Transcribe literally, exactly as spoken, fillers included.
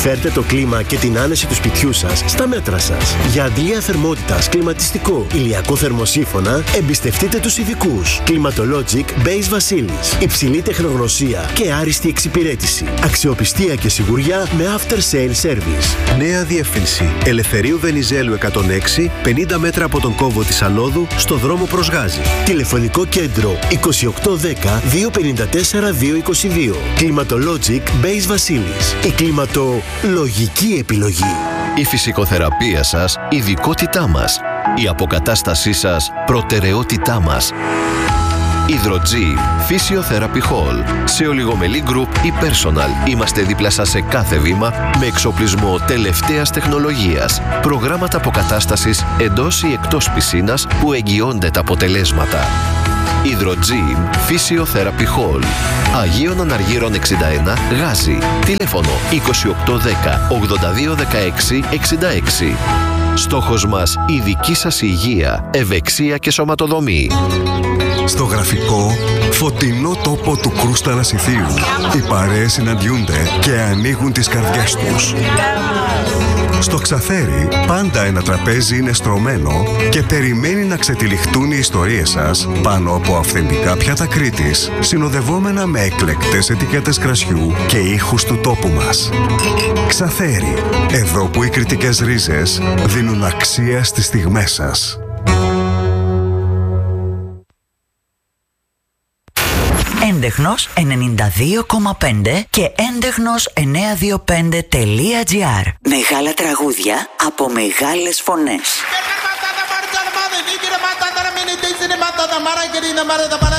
Φέρτε το κλίμα και την άνεση του σπιτιού σας στα μέτρα σας. Για αντλία θερμότητας, κλιματιστικό, ηλιακό θερμοσύφωνα, εμπιστευτείτε τους ειδικούς. Climatologic Base Βασίλης. Υψηλή τεχνογνωσία και άριστη εξυπηρέτηση. Αξιοπιστία και σιγουριά με after sale service. Νέα διεύθυνση. Ελευθερίου Βενιζέλου εκατόν έξι, πενήντα μέτρα από τον κόμβο της Αλόδου, στο δρόμο προς Γάζη. Τηλεφωνικό κέντρο είκοσι οκτώ δέκα δύο πενήντα τέσσερα δύο είκοσι δύο. Climatologic Base Βασίλης. Η κλιματολογική επιλογή. Η φυσικοθεραπεία σας, ειδικότητά μας. Η αποκατάστασή σας, προτεραιότητά μας. Hydrogym Physiotherapy Hall. Σε ολιγομελή group ή personal. Είμαστε δίπλα σας σε κάθε βήμα με εξοπλισμό τελευταίας τεχνολογίας. Προγράμματα αποκατάστασης εντός ή εκτός πισίνας που εγγυώνται τα αποτελέσματα. Hydrogym Physiotherapy Hall. Αγίων Αναργύρων εξήντα ένα, Γάζη. Τηλέφωνο είκοσι οκτώ δέκα ογδόντα δύο δεκαέξι εξήντα έξι. Στόχος μας η δική σας υγεία, ευεξία και σωματοδομή. Στο γραφικό, φωτεινό τόπο του Κρούστα Ανασιθίου, οι παρέες συναντιούνται και ανοίγουν τις καρδιές τους. Στο Ξαθέρι, πάντα ένα τραπέζι είναι στρωμένο και περιμένει να ξετυλιχτούν οι ιστορίες σας πάνω από αυθεντικά πιάτα Κρήτης, συνοδευόμενα με εκλεκτές ετικέτες κρασιού και ήχους του τόπου μας. Ξαθέρι, εδώ που οι κρητικές ρίζες δίνουν αξία στις στιγμές σας. Έντεχνος ενενήντα δύο κόμμα πέντε και έντεχνος εννιακόσια είκοσι πέντε τελεία τζι άρ. Μεγάλα τραγούδια από μεγάλες φωνές.